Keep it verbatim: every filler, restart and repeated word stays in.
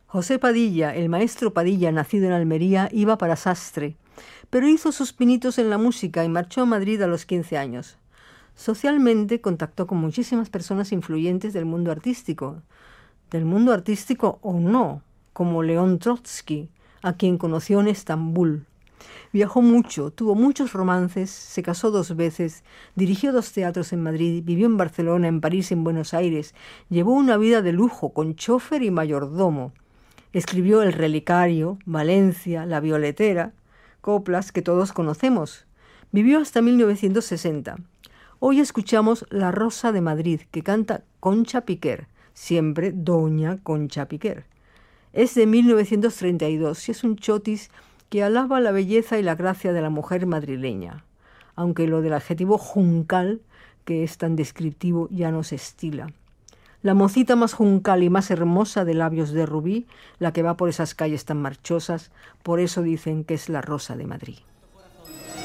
José Padilla, el maestro Padilla, nacido en Almería, iba para sastre, pero hizo sus pinitos en la música y marchó a Madrid a los quince años. Socialmente contactó con muchísimas personas influyentes del mundo artístico, del mundo artístico o no, como León Trotsky, a quien conoció en Estambul. Viajó mucho, tuvo muchos romances, se casó dos veces, dirigió dos teatros en Madrid, vivió en Barcelona, en París, en Buenos Aires, llevó una vida de lujo con chofer y mayordomo. Escribió El Relicario, Valencia, La Violetera, coplas que todos conocemos. Vivió hasta mil novecientos sesenta. Hoy escuchamos La Rosa de Madrid, que canta Concha Piquer, siempre Doña Concha Piquer. Es de mil novecientos treinta y dos y es un chotis que alaba la belleza y la gracia de la mujer madrileña, aunque lo del adjetivo juncal, que es tan descriptivo, ya no se estila. La mocita más juncal y más hermosa de labios de rubí, la que va por esas calles tan marchosas, por eso dicen que es la Rosa de Madrid.